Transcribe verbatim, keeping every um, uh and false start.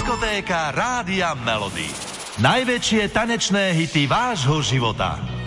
Diskotéka Rádia Melody. Najväčšie tanečné hity vášho života.